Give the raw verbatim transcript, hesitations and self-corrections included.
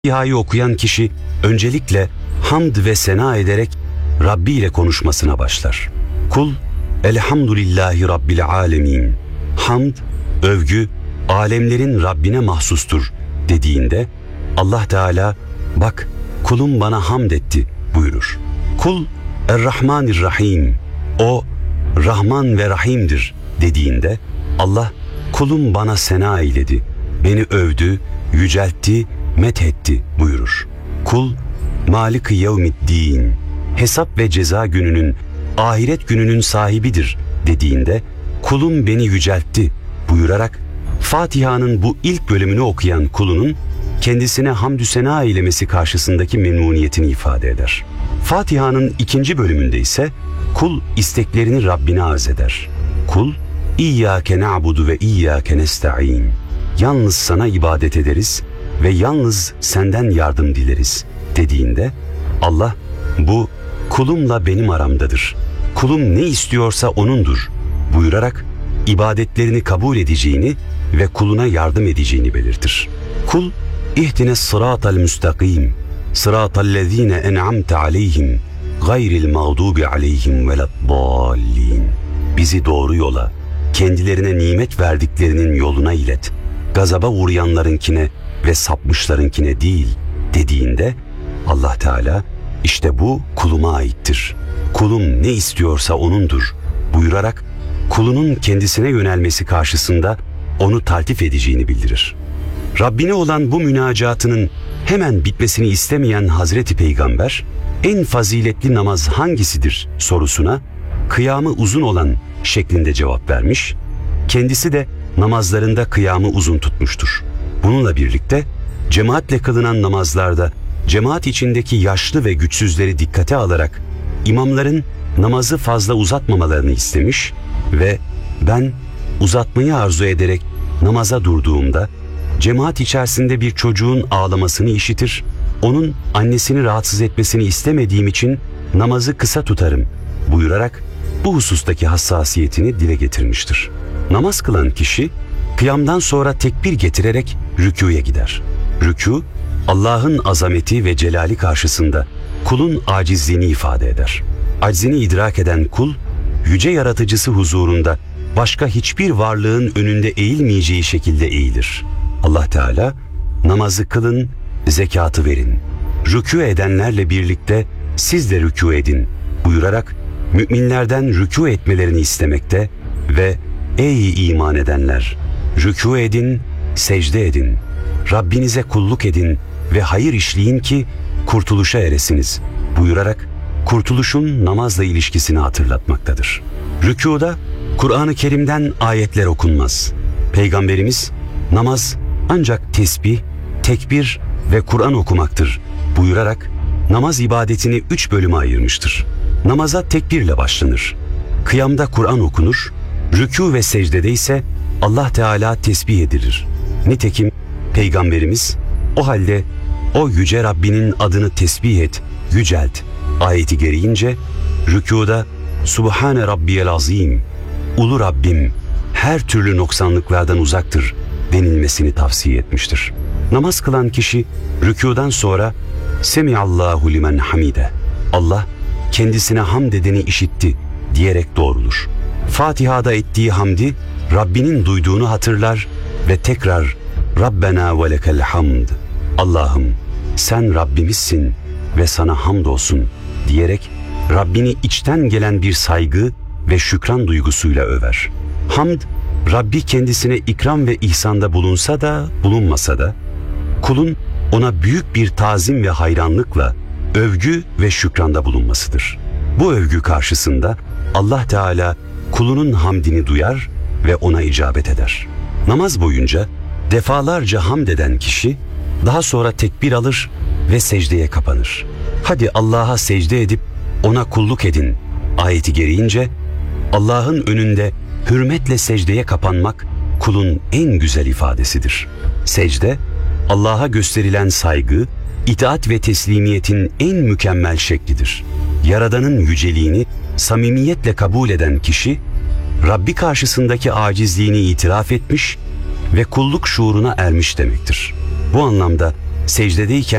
Fatiha'yı okuyan kişi öncelikle hamd ve sena ederek Rabbi ile konuşmasına başlar. Kul, elhamdülillahi rabbil alemin. Hamd, övgü, alemlerin Rabbine mahsustur dediğinde Allah Teala, bak kulum bana hamd etti buyurur. Kul, errahmanirrahim. O Rahman ve Rahim'dir dediğinde Allah, kulum bana sena eyledi, beni övdü, yüceltti, methetti buyurur. Kul, Malik-i yevmiddin. Hesap ve ceza gününün, ahiret gününün sahibidir dediğinde kulum beni yüceltti buyurarak Fatiha'nın bu ilk bölümünü okuyan kulunun kendisine hamdü sena eylemesi karşısındaki memnuniyetini ifade eder. Fatiha'nın ikinci bölümünde ise kul isteklerini Rabbine arz eder. Kul, İyyâke na'budu ve İyyâke nesta'in. Yalnız sana ibadet ederiz ve yalnız senden yardım dileriz dediğinde Allah, bu kulumla benim aramdadır. Kulum ne istiyorsa onundur buyurarak ibadetlerini kabul edeceğini ve kuluna yardım edeceğini belirtir. Kul, ihdine sıratal müstakim, sıratallezine en'amte aleyhim, gayril mağdubi aleyhim veleddallin. Bizi doğru yola, kendilerine nimet verdiklerinin yoluna ilet, gazaba uğrayanlarınkine ve sapmışlarınkine değil dediğinde Allah Teala, işte bu kuluma aittir. Kulum ne istiyorsa onundur buyurarak kulunun kendisine yönelmesi karşısında onu taltif edeceğini bildirir. Rabbine olan bu münacatının hemen bitmesini istemeyen Hazreti Peygamber, en faziletli namaz hangisidir sorusuna kıyamı uzun olan şeklinde cevap vermiş, kendisi de namazlarında kıyamı uzun tutmuştur. Bununla birlikte cemaatle kılınan namazlarda cemaat içindeki yaşlı ve güçsüzleri dikkate alarak imamların namazı fazla uzatmamalarını istemiş ve ben uzatmayı arzu ederek namaza durduğumda cemaat içerisinde bir çocuğun ağlamasını işitir, onun annesini rahatsız etmesini istemediğim için namazı kısa tutarım buyurarak bu husustaki hassasiyetini dile getirmiştir. Namaz kılan kişi kıyamdan sonra tekbir getirerek rükûya gider. Rükû, Allah'ın azameti ve celali karşısında kulun acizliğini ifade eder. Aczini idrak eden kul, yüce yaratıcısı huzurunda başka hiçbir varlığın önünde eğilmeyeceği şekilde eğilir. Allah Teala, namazı kılın, zekatı verin, rükû edenlerle birlikte siz de rükû edin buyurarak müminlerden rükû etmelerini istemekte ve ey iman edenler, rükû edin, secde edin, Rabbinize kulluk edin ve hayır işleyin ki kurtuluşa eresiniz buyurarak kurtuluşun namazla ilişkisini hatırlatmaktadır. Rükûda Kur'an-ı Kerim'den ayetler okunmaz. Peygamberimiz namaz ancak tesbih, tekbir ve Kur'an okumaktır buyurarak namaz ibadetini üç bölüme ayırmıştır. Namaza tekbirle başlanır. Kıyamda Kur'an okunur, rükû ve secdede ise Allah Teala tesbih edilir. Nitekim Peygamberimiz o halde o yüce Rabbinin adını tesbih et, yücelt ayeti gereğince rükûda Subhane Rabbiyel Azim, Ulu Rabbim her türlü noksanlıklardan uzaktır denilmesini tavsiye etmiştir. Namaz kılan kişi rükûdan sonra Semiallahu limen hamide, Allah kendisine hamd edeni işitti diyerek doğrulur. Fatiha'da ettiği hamdi Rabbinin duyduğunu hatırlar ve tekrar Rabbena ve lekel hamd, Allah'ım sen Rabbimizsin ve sana hamdolsun diyerek Rabbini içten gelen bir saygı ve şükran duygusuyla över. Hamd, Rabbi kendisine ikram ve ihsanda bulunsa da bulunmasa da kulun ona büyük bir tazim ve hayranlıkla övgü ve şükranda bulunmasıdır. Bu övgü karşısında Allah Teala kulunun hamdini duyar ve ona icabet eder. Namaz boyunca defalarca hamd eden kişi daha sonra tekbir alır ve secdeye kapanır. Hadi Allah'a secde edip ona kulluk edin ayeti gereğince Allah'ın önünde hürmetle secdeye kapanmak kulun en güzel ifadesidir. Secde, Allah'a gösterilen saygı, itaat ve teslimiyetin en mükemmel şeklidir. Yaradanın yüceliğini samimiyetle kabul eden kişi, Rabbi karşısındaki acizliğini itiraf etmiş ve kulluk şuuruna ermiş demektir. Bu anlamda secdedeyken